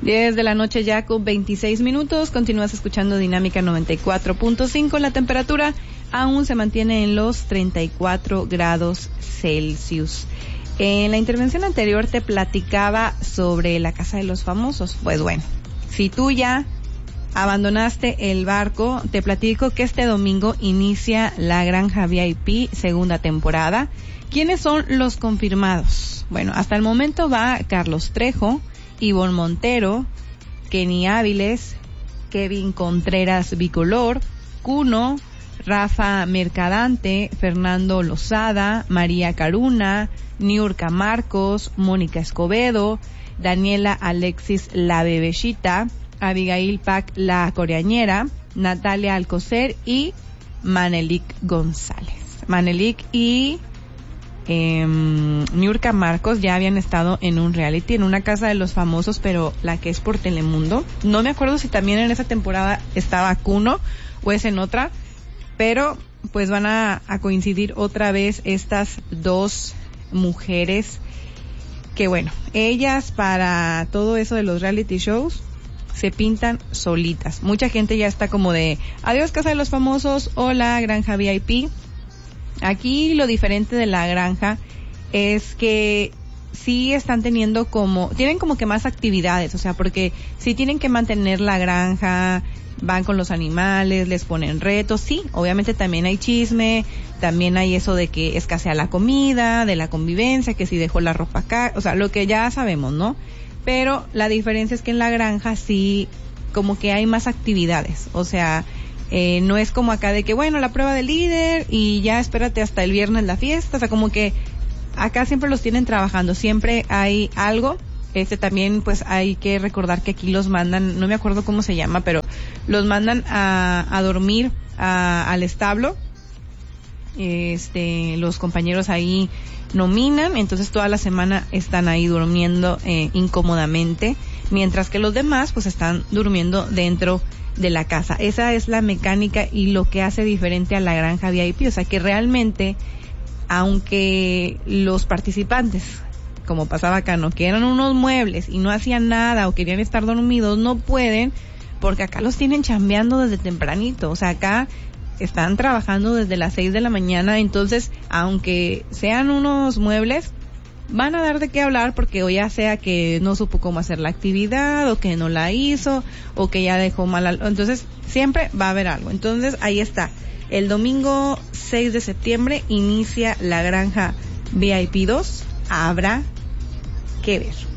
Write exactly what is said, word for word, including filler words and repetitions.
diez de la noche ya con veintiséis minutos. Continúas escuchando Dinámica noventa y cuatro punto cinco. La temperatura aún se mantiene en los treinta y cuatro grados Celsius. En la intervención anterior te platicaba sobre la Casa de los Famosos. Pues bueno, si tú ya abandonaste el barco, te platico que este domingo inicia la Granja V I P segunda temporada. ¿Quiénes son los confirmados? Bueno, hasta el momento va Carlos Trejo, Ivonne Montero, Kenny Áviles, Kevin Contreras Bicolor, Cuno, Rafa Mercadante, Fernando Lozada, María Caruna, Niurka Marcos, Mónica Escobedo, Daniela Alexis La Bebechita, Abigail Pac La Coreañera, Natalia Alcocer y Manelik González. Manelik y eh, Niurka Marcos ya habían estado en un reality, en una Casa de los Famosos, pero la que es por Telemundo. No me acuerdo si también en esa temporada estaba Cuno o es en otra, pero pues van a, a coincidir otra vez estas dos mujeres que, bueno, ellas para todo eso de los reality shows se pintan solitas. Mucha gente ya está como de adiós Casa de los Famosos, hola Granja V I P. Aquí lo diferente de la granja es que sí están teniendo como, tienen como que más actividades, o sea, porque sí tienen que mantener la granja, van con los animales, les ponen retos, sí, obviamente también hay chisme, también hay eso de que escasea la comida, de la convivencia, que si dejó la ropa acá, o sea, lo que ya sabemos, ¿no? Pero la diferencia es que en la granja sí, como que hay más actividades, o sea, eh, no es como acá de que, bueno, la prueba del líder y ya espérate hasta el viernes la fiesta, o sea, como que acá siempre los tienen trabajando, siempre hay algo. Este también, pues hay que recordar que aquí los mandan, no me acuerdo cómo se llama, pero los mandan a, a dormir a, al establo. Este, los compañeros ahí nominan, entonces toda la semana están ahí durmiendo eh, incómodamente, mientras que los demás pues están durmiendo dentro de la casa. Esa es la mecánica y lo que hace diferente a la Granja V I P, o sea que realmente, aunque los participantes, como pasaba acá, no, que eran unos muebles y no hacían nada o querían estar dormidos, no pueden, porque acá los tienen chambeando desde tempranito, o sea, acá están trabajando desde las seis de la mañana, entonces, aunque sean unos muebles, van a dar de qué hablar, porque o ya sea que no supo cómo hacer la actividad, o que no la hizo, o que ya dejó mal, al... entonces, siempre va a haber algo. Entonces, ahí está. El domingo seis de septiembre inicia la Granja V I P dos, habrá que ver.